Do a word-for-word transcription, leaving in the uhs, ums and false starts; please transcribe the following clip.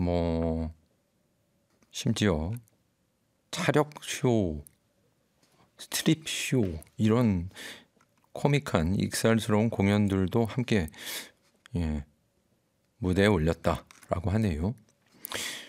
뭐 심지어 차력쇼, 스트립쇼 이런 코믹한 익살스러운 공연들도 함께 예, 무대에 올렸다라고 하네요.